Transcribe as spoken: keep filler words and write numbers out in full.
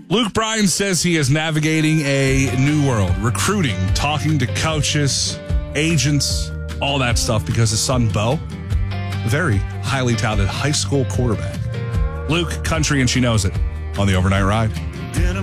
Luke Bryan says he is navigating a new world, recruiting, talking to coaches, agents, all that stuff because his son, Bo, very highly touted high school quarterback. Luke, country, and she knows it on the Overnight Ride.